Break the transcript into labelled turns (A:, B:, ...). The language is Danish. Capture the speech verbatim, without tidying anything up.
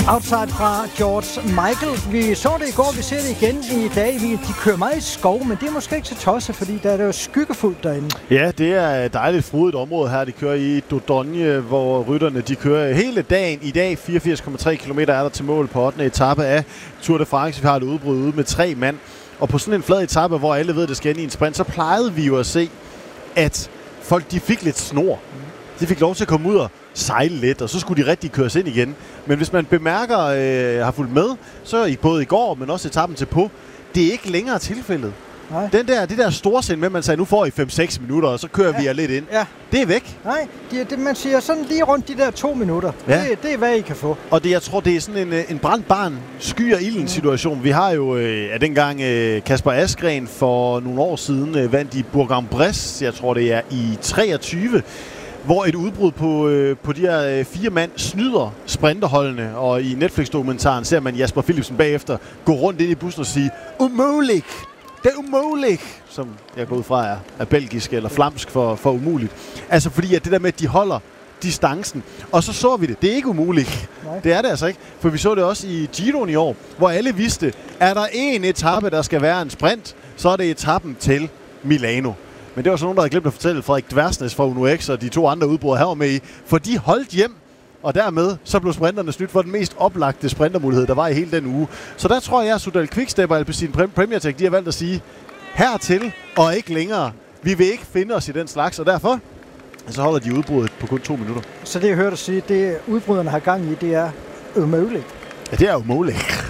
A: Outside fra George Michael. Vi så det i går, vi ser det igen i dag. De kører meget i skov, men det er måske ikke så tosset, fordi der er det jo skyggefuldt derinde.
B: Ja, det er et dejligt frodigt område her. De kører i Dordogne, hvor rytterne de kører hele dagen. I dag fireogfirs komma tre kilometer er der til mål på ottende etape af Tour de France. Vi har et udbrud ude med tre mand. Og på sådan en flad etape, hvor alle ved, at det skal ind i en sprint, så plejede vi jo at se, at folk de fik lidt snor. De fik lov til at komme ud og sejle lidt, og så skulle de rigtig køres ind igen. Men hvis man bemærker, øh, har fulgt med, så i både i går, men også etappen til på, det er ikke længere tilfældet. Nej. Den der, det der storsind med, man sagde, nu får I fem seks minutter, og så kører ja. vi jer lidt ind. Ja. Det er væk.
A: Nej, det, det, man siger sådan lige rundt de der to minutter. Ja. Det, det er, hvad I kan få.
B: Og det, jeg tror, det er sådan en, en brændt barn, skyer ilden situation. Mm. Vi har jo, øh, ja, dengang øh, Kasper Asgreen for nogle år siden øh, vandt i Bourg-en-Bresse, jeg tror det er i treogtyve, hvor et udbrud på, øh, på de her øh, fire mand snyder sprinterholdene, og i Netflix-dokumentaren ser man Jasper Philipsen bagefter gå rundt ind i bussen og sige, umuligt! Det er umuligt! Som jeg går ud fra er, er belgisk eller flamsk for, for umuligt. Altså fordi at det der med, at de holder distancen, og så så vi det. Det er ikke umuligt. Nej. Det er det altså ikke, for vi så det også i Giroen i år, hvor alle vidste, er der en etape, der skal være en sprint, så er det etappen til Milano. Men det var så nogen, der havde glemt at fortælle Frederik Dversnes fra Uno X og de to andre udbrud her var med i, for de holdt hjem, og dermed så blev sprinterne snydt for den mest oplagte sprintermulighed, der var i hele den uge. Så der tror jeg, at Soudal Quickstep og Alpecin Premier Tech, de har valgt at sige, hertil og ikke længere. Vi vil ikke finde os i den slags, og derfor så holder de udbruddet på kun to minutter.
A: Så det, jeg hørte dig sige, det udbryderne har gang i, det er umuligt.
B: Ja, det er umuligt.